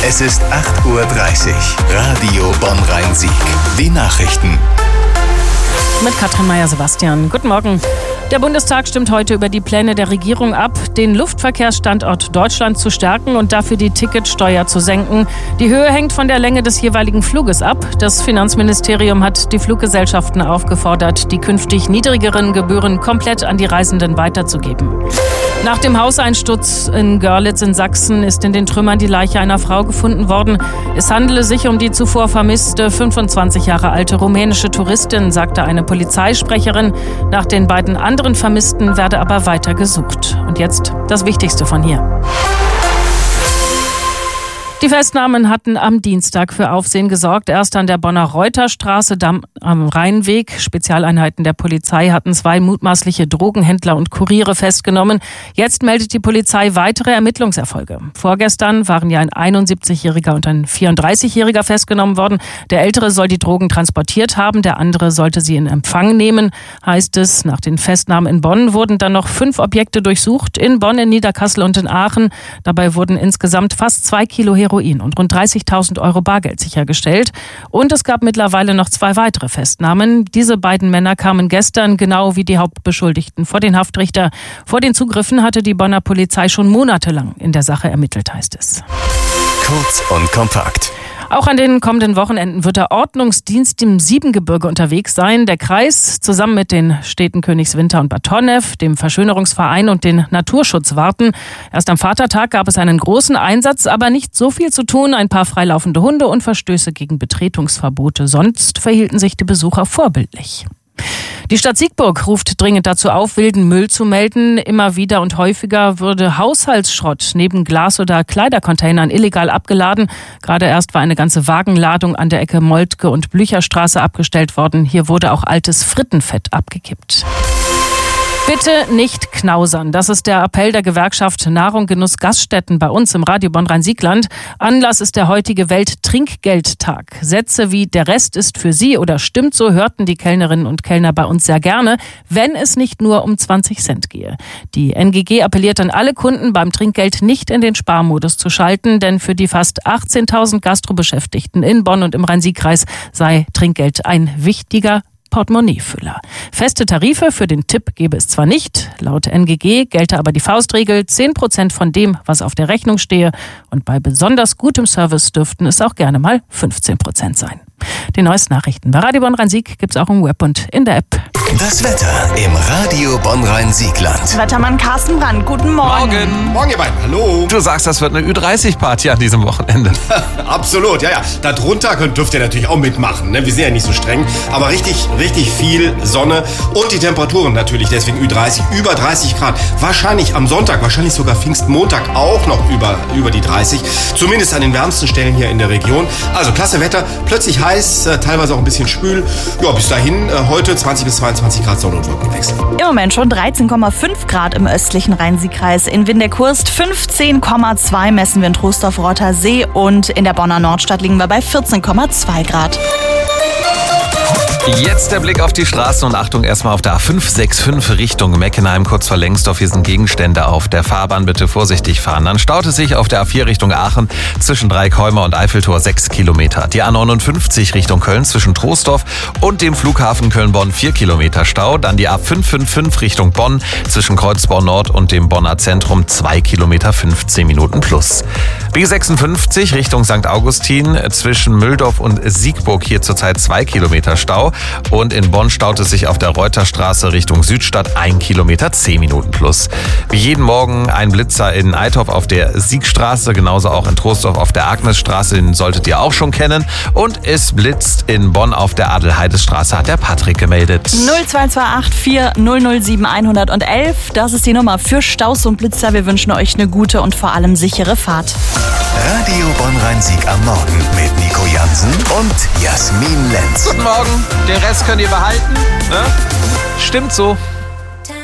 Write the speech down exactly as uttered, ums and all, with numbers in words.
Es ist acht Uhr dreißig. Radio Bonn-Rhein-Sieg. Die Nachrichten. Mit Katrin Meyer-Sebastian. Guten Morgen. Der Bundestag stimmt heute über die Pläne der Regierung ab, den Luftverkehrsstandort Deutschland zu stärken und dafür die Ticketsteuer zu senken. Die Höhe hängt von der Länge des jeweiligen Fluges ab. Das Finanzministerium hat die Fluggesellschaften aufgefordert, die künftig niedrigeren Gebühren komplett an die Reisenden weiterzugeben. Nach dem Hauseinsturz in Görlitz in Sachsen ist in den Trümmern die Leiche einer Frau gefunden worden. Es handele sich um die zuvor vermisste fünfundzwanzig Jahre alte rumänische Touristin, sagte eine Polizeisprecherin. Nach den beiden anderen Vermissten werde aber weiter gesucht. Und jetzt das Wichtigste von hier. Die Festnahmen hatten am Dienstag für Aufsehen gesorgt. Erst an der Bonner Reuterstraße am Rheinweg. Spezialeinheiten der Polizei hatten zwei mutmaßliche Drogenhändler und Kuriere festgenommen. Jetzt meldet die Polizei weitere Ermittlungserfolge. Vorgestern waren ja ein einundsiebzigjähriger und ein vierunddreißigjähriger festgenommen worden. Der Ältere soll die Drogen transportiert haben, der andere sollte sie in Empfang nehmen, heißt es. Nach den Festnahmen in Bonn wurden dann noch fünf Objekte durchsucht. In Bonn, in Niederkassel und in Aachen. Dabei wurden insgesamt fast zwei Kilo Heroin und rund dreißigtausend Euro Bargeld sichergestellt. Und es gab mittlerweile noch zwei weitere Festnahmen. Diese beiden Männer kamen gestern, genau wie die Hauptbeschuldigten, vor den Haftrichter. Vor den Zugriffen hatte die Bonner Polizei schon monatelang in der Sache ermittelt, heißt es. Kurz und kompakt. Auch an den kommenden Wochenenden wird der Ordnungsdienst im Siebengebirge unterwegs sein. Der Kreis zusammen mit den Städten Königswinter und Bad Honnef, dem Verschönerungsverein und den Naturschutzwarten. Erst am Vatertag gab es einen großen Einsatz, aber nicht so viel zu tun. Ein paar freilaufende Hunde und Verstöße gegen Betretungsverbote. Sonst verhielten sich die Besucher vorbildlich. Die Stadt Siegburg ruft dringend dazu auf, wilden Müll zu melden. Immer wieder und häufiger würde Haushaltsschrott neben Glas- oder Kleidercontainern illegal abgeladen. Gerade erst war eine ganze Wagenladung an der Ecke Moltke und Blücherstraße abgestellt worden. Hier wurde auch altes Frittenfett abgekippt. Bitte nicht knausern. Das ist der Appell der Gewerkschaft Nahrung, Genuss, Gaststätten bei uns im Radio Bonn-Rhein-Siegland. Anlass ist der heutige Welt-Trinkgeldtag. Sätze wie "der Rest ist für Sie" oder "stimmt so" hörten die Kellnerinnen und Kellner bei uns sehr gerne, wenn es nicht nur um zwanzig Cent gehe. Die N G G appelliert an alle Kunden, beim Trinkgeld nicht in den Sparmodus zu schalten, denn für die fast achtzehntausend Gastrobeschäftigten in Bonn und im Rhein-Sieg-Kreis sei Trinkgeld ein wichtiger Portemonnaiefüller. Feste Tarife für den Tipp gebe es zwar nicht, laut N G G gelte aber die Faustregel, zehn Prozent von dem, was auf der Rechnung stehe, und bei besonders gutem Service dürften es auch gerne mal fünfzehn Prozent sein. Die neuesten Nachrichten bei Radio Bonn-Rhein-Sieg gibt's auch im Web und in der App. Das Wetter im Radio Bonn-Rhein-Siegland. Wettermann Carsten Brand, guten Morgen. Morgen. Morgen, ihr beiden. Hallo. Du sagst, das wird eine Ü dreißig Party an diesem Wochenende. Absolut, ja, ja. Darunter könnt, dürft ihr natürlich auch mitmachen. Ne? Wir sind ja nicht so streng. Aber richtig, richtig viel Sonne und die Temperaturen natürlich. Deswegen Ü dreißig, über dreißig Grad. Wahrscheinlich am Sonntag, wahrscheinlich sogar Pfingstmontag auch noch über, über die dreißig. Zumindest an den wärmsten Stellen hier in der Region. Also klasse Wetter, plötzlich heiß, äh, teilweise auch ein bisschen schwül. Ja, bis dahin äh, heute zwanzig bis zweiundzwanzig Grad Sonne und Wolkenwechsel. Im Moment schon dreizehn Komma fünf Grad im östlichen Rhein-Sieg-Kreis. In Windekurst fünfzehn Komma zwei messen wir in Trostorf-Rottersee und in der Bonner Nordstadt liegen wir bei vierzehn Komma zwei Grad. Jetzt der Blick auf die Straßen und Achtung erstmal auf der A fünf sechs fünf Richtung Meckenheim, kurz vor Lengsdorf. Hier sind Gegenstände auf der Fahrbahn, bitte vorsichtig fahren. Dann staut es sich auf der A vier Richtung Aachen zwischen Dreieckholmer und Eiffeltor sechs Kilometer. Die A neunundfünfzig Richtung Köln zwischen Troisdorf und dem Flughafen Köln-Bonn vier Kilometer Stau. Dann die A fünf fünf fünf Richtung Bonn zwischen Kreuzborn Nord und dem Bonner Zentrum zwei Kilometer fünfzehn Minuten plus. B sechsundfünfzig Richtung Sankt Augustin zwischen Mühldorf und Siegburg, hier zurzeit zwei Kilometer Stau. Und in Bonn staut es sich auf der Reuterstraße Richtung Südstadt ein Kilometer zehn Minuten plus. Wie jeden Morgen ein Blitzer in Eitorf auf der Siegstraße, genauso auch in Troisdorf auf der Agnesstraße, den solltet ihr auch schon kennen. Und es blitzt in Bonn auf der Adelheidestraße, hat der Patrick gemeldet. null zwei zwei acht vier null null sieben eins eins eins, das ist die Nummer für Staus und Blitzer. Wir wünschen euch eine gute und vor allem sichere Fahrt. Radio Bonn-Rhein-Sieg am Morgen mit Nico Jansen und Jasmin Lenz. Guten Morgen, den Rest könnt ihr behalten. Ne? Stimmt so.